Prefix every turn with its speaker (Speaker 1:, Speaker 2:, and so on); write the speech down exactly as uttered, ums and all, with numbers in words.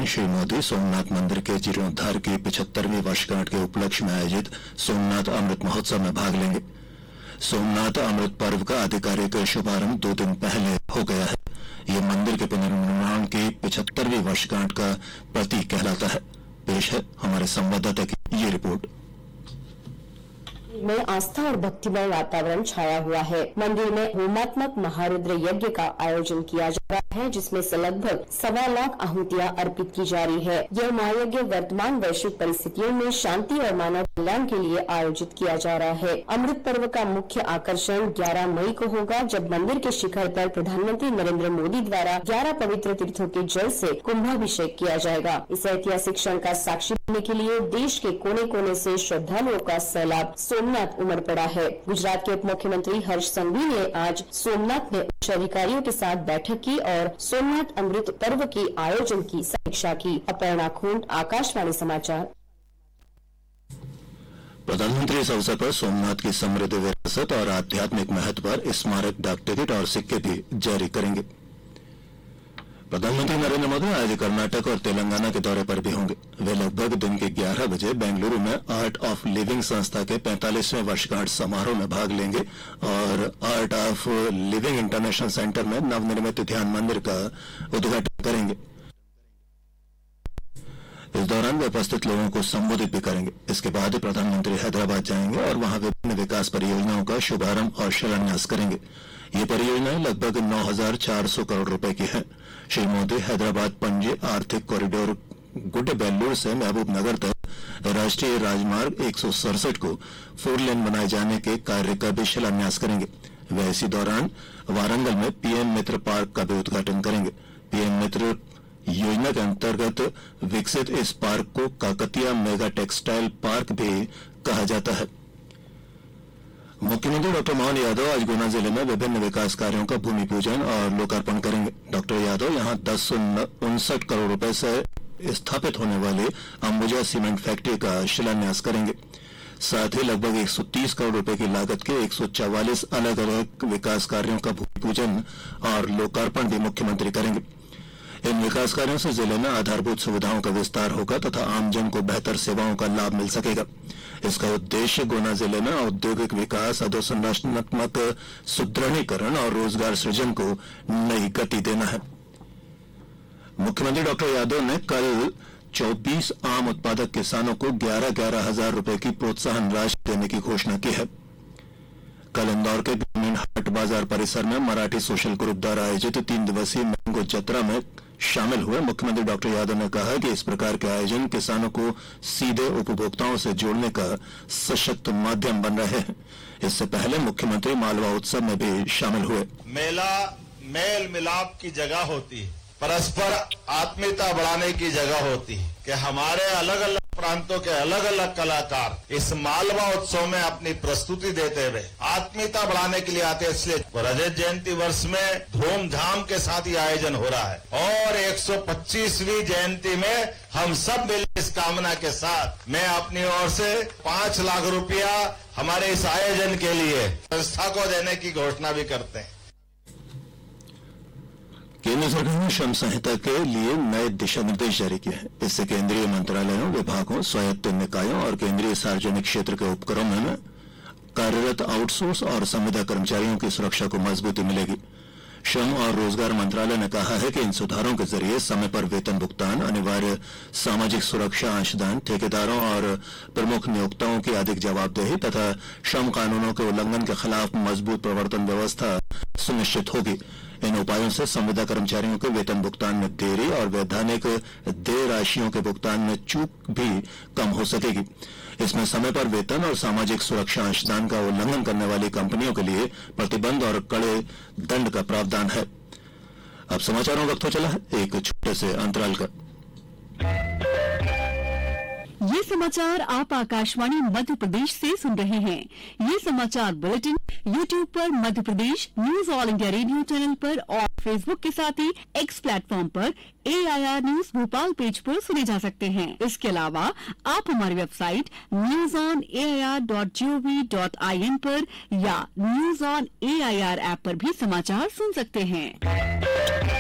Speaker 1: श्री मोदी सोमनाथ मंदिर के जीर्णोद्धार की पिछहत्तरवीं वर्षगांठ के उपलक्ष्य में आयोजित सोमनाथ अमृत महोत्सव में भाग लेंगे। सोमनाथ अमृत पर्व का आधिकारिक शुभारंभ दो दिन पहले हो गया है। ये मंदिर के पुनर्निर्माण की पिछहत्तरवीं वर्षगांठ का प्रतीक कहलाता है। पेश है हमारे संवाददाता की ये रिपोर्ट।
Speaker 2: में आस्था और भक्तिमय वातावरण छाया हुआ है। मंदिर में होमात्मक महारुद्र यज्ञ का आयोजन किया जा रहा है, जिसमें से लगभग सवा लाख आहुतियां अर्पित की जा रही है। यह महायज्ञ वर्तमान वैश्विक परिस्थितियों में शांति और मानव कल्याण के लिए आयोजित किया जा रहा है। अमृत पर्व का मुख्य आकर्षण ग्यारह मई को होगा, जब मंदिर के शिखर पर प्रधानमंत्री नरेंद्र मोदी द्वारा ग्यारह पवित्र तीर्थों के जल से कुंभाभिषेक किया जाएगा। इस ऐतिहासिक क्षण का साक्षी बनने के लिए देश के कोने कोने से श्रद्धालुओं का सैलाब सोमनाथ उमड़ पड़ा है। गुजरात के उप मुख्यमंत्री हर्ष संघवी ने आज सोमनाथ में उच्च अधिकारियों के साथ बैठक की और सोमनाथ अमृत पर्व के आयोजन की समीक्षा की। अपर्णा खूंट, आकाशवाणी समाचार।
Speaker 1: प्रधानमंत्री इस अवसर पर सोमनाथ की समृद्ध विरासत और आध्यात्मिक महत्व पर स्मारक डाक टिकट और सिक्के भी जारी करेंगे। प्रधानमंत्री नरेंद्र मोदी आज कर्नाटक और तेलंगाना के दौरे पर भी होंगे। वे लगभग दिन के ग्यारह बजे बेंगलुरु में आर्ट ऑफ लिविंग संस्था के पैंतालीसवें वर्षगांठ समारोह में भाग लेंगे और art of living international centre में नवनिर्मित ध्यान मंदिर का उद्घाटन करेंगे। इस दौरान वे उपस्थित लोगों को संबोधित भी करेंगे। इसके बाद प्रधानमंत्री हैदराबाद जाएंगे और वहां विभिन्न विकास परियोजनाओं का शुभारंभ और शिलान्यास करेंगे। ये परियोजनाएं लगभग नौ हजार चार सौ करोड़ रुपए की हैं। श्री मोदी हैदराबाद पणजी आर्थिक कॉरिडोर गुड्डेबेल्लूर से महबूब नगर तक राष्ट्रीय राजमार्ग एक सौ सड़सठ को फोर लेन बनाए जाने के कार्य का भी शिलान्यास करेंगे। वे इसी दौरान वारंगल में पीएम मित्र पार्क का भी उद्घाटन करेंगे। पीएम मित्र योजना के अंतर्गत विकसित इस पार्क को काकतिया मेगा टेक्सटाइल पार्क भी कहा जाता है। मुख्यमंत्री डॉक्टर मोहन यादव आज गुना जिले में विभिन्न विकास कार्यों का भूमि पूजन और लोकार्पण करेंगे। डॉक्टर यादव यहां दस सौ उनसठ करोड़ रुपए से स्थापित होने वाली अंबुजा सीमेंट फैक्ट्री का शिलान्यास करेंगे। साथ ही लगभग एक सौ तीस करोड़ रुपए की लागत के एक सौ चौवालीस अलग अलग विकास कार्यों का भूमि पूजन और लोकार्पण भी मुख्यमंत्री करेंगे। इन विकास कार्यों से जिले में आधारभूत सुविधाओं का विस्तार होगा तथा आमजन को बेहतर सेवाओं का लाभ मिल सकेगा। इसका उद्देश्य गुना जिले में औद्योगिक विकास, अधोसंरचनात्मक सुदृढ़ीकरण और रोजगार सृजन को नई गति देना है। मुख्यमंत्री डॉक्टर यादव ने कल चौबीस आम उत्पादक किसानों को ग्यारह ग्यारह हजार रुपए की प्रोत्साहन राशि देने की घोषणा की है। कल इंदौर के ग्रामीण हाट बाजार परिसर में मराठी सोशल ग्रुप द्वारा आयोजित तीन दिवसीय मैंगो जत्रा में शामिल हुए मुख्यमंत्री डॉक्टर यादव ने कहा कि इस प्रकार के आयोजन किसानों को सीधे उपभोक्ताओं से जोड़ने का सशक्त माध्यम बन रहे हैं। इससे पहले मुख्यमंत्री मालवा उत्सव में भी शामिल हुए।
Speaker 3: मेला मेल मिलाप की जगह होती है, परस्पर आत्मीयता बढ़ाने की जगह होती है कि हमारे अलग अलग प्रांतों के अलग अलग कलाकार इस मालवा उत्सव में अपनी प्रस्तुति देते हुए आत्मीयता बढ़ाने के लिए आते हैं। इसलिए रजत जयंती वर्ष में धूमधाम के साथ ये आयोजन हो रहा है और एक सौ पच्चीसवीं जयंती में हम सब मिले इस कामना के साथ मैं अपनी ओर से पांच लाख रुपया हमारे इस आयोजन के लिए संस्था को देने की घोषणा भी करते हैं।
Speaker 1: केंद्र सरकार ने श्रम संहिता के लिए नए दिशा निर्देश जारी किए हैं। इससे केंद्रीय मंत्रालयों, विभागों, स्वायत्त निकायों और केंद्रीय सार्वजनिक क्षेत्र के उपक्रमों में कार्यरत आउटसोर्स और संविदा कर्मचारियों की सुरक्षा को मजबूती मिलेगी। श्रम और रोजगार मंत्रालय ने कहा है कि इन सुधारों के जरिए समय पर वेतन भुगतान, अनिवार्य सामाजिक सुरक्षा अंशदान, ठेकेदारों और प्रमुख नियोक्ताओं की अधिक जवाबदेही तथा श्रम कानूनों के उल्लंघन के खिलाफ मजबूत प्रवर्तन व्यवस्था सुनिश्चित होगी। इन उपायों से संविदा कर्मचारियों के वेतन भुगतान में देरी और वैधानिक देय राशियों के भुगतान में चूक भी कम हो सकेगी। इसमें समय पर वेतन और सामाजिक सुरक्षा अंशदान का उल्लंघन करने वाली कंपनियों के लिए प्रतिबंध और कड़े दंड का प्रावधान है। अब समाचारों वक्त हो चला है एक छोटे से अंतराल का।
Speaker 4: ये समाचार आप आकाशवाणी मध्य प्रदेश से सुन रहे हैं। ये समाचार बुलेटिन यूट्यूब पर Madhya Pradesh news all India radio channel पर और फेसबुक के साथ ही एक्स प्लेटफॉर्म पर ए I R news Bhopal page पर सुने जा सकते हैं। इसके अलावा आप हमारी website news on A I R dot G O V dot I N पर या news on A I R app पर भी समाचार सुन सकते हैं।